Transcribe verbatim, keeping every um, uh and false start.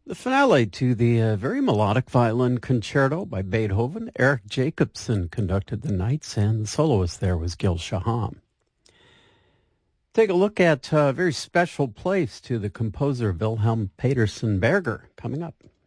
The finale to the uh, very melodic violin concerto by Beethoven. Eric Jacobson conducted the Knights, and the soloist there was Gil Shaham. Take a look at a very special place to the composer Wilhelm Petersen Berger coming up.